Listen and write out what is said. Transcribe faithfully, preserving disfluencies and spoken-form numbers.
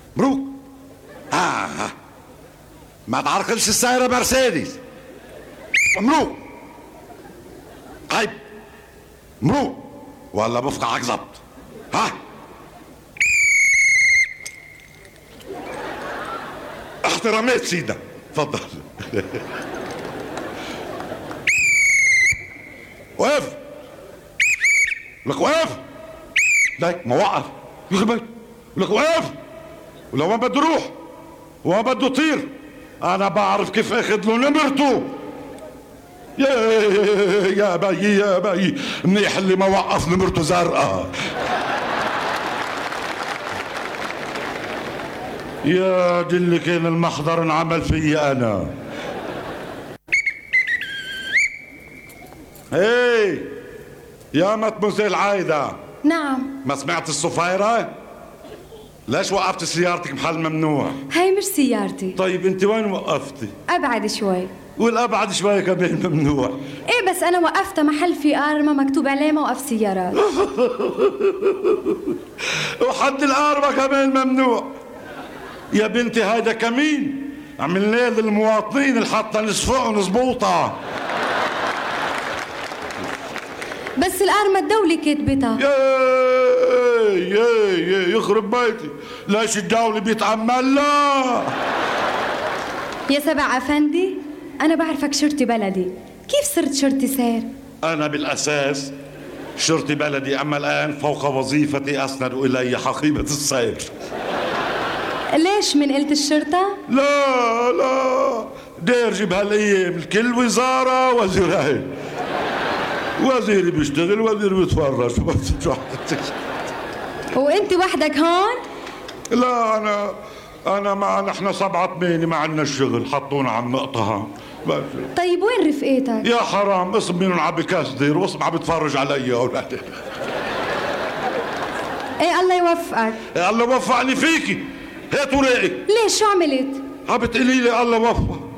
مبروك. آه, آه. ما تعرقلش السيارة مرسيدس. مبروك. طيب مبروك ولا بفقعك ظبط. ها احترامات سيدنا، تفضل. وقف لك، وقف لك، ما وقف يخبر لك، وقف. ولو ما بده يروح وما بده يطير انا بعرف كيف اخذ له نمرته. يا يا بي يا بي منيح اللي ما وقف نمرته زرقاء. يا دي اللي كان المحضر انعمل فيي انا. هي يا مدموزيل عايدة. نعم. ما سمعت الصفايرة؟ ليش وقفت سيارتك محل ممنوع؟ هاي مش سيارتي. طيب انت وين وقفتي؟ ابعد شوي. والابعد شوي كمان ممنوع. ايه بس انا وقفت محل في ارما مكتوب عليه موقف سيارات. وحد الارما كمان ممنوع. يا بنتي هيدا كمين عملناه للمواطنين اللي حتى نصفقهم زبوطه. بس الارما الدولة كاتبتها. يا يا يا يخرب بيتي، ليش الدولة بيتعمل لا؟ يا سبع افندي انا بعرفك شرطي بلدي، كيف صرت شرطي سير؟ انا بالاساس شرطي بلدي، اما الان فوق وظيفتي اسند الي حقيبة السير. ليش من قلت الشرطة؟ لا لا دارجي بهالايام الكل وزارة وزيرين، وزيري بيشتغل وزيري بيتفرج. وانت وحدك هون؟ لا انا انا مع نحن سبعة ثمانية ما عندنا الشغل، حطونا على النقطة. طيب وين رفقاتك؟ يا حرام اسم منهم عم بكسدر واسم عم بتفرج علي. ايه الله يوفقك. الله وفقني فيكي. هات ولاقي. ليش شو عملت؟ عم بتقولي لي الله وفق.